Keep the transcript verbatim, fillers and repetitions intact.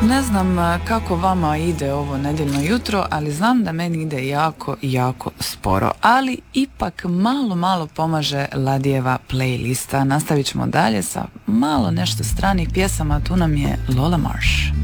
Ne znam kako vama ide ovo nedjeljno jutro, ali znam da meni ide jako, jako sporo. Ali ipak malo, malo pomaže Ladijeva playlista. Nastavit ćemo dalje sa malo nešto stranih pjesama. Tu nam je Lola Marsh.